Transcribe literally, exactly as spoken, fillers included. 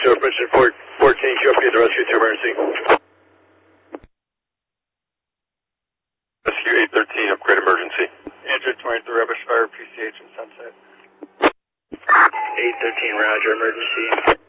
North Mission fourteen, show up, get the rescue to emergency. Rescue eight thirteen, upgrade emergency. Andrew twenty-three, Rubbish Fire, P C H and Sunset. eight thirteen, roger, emergency.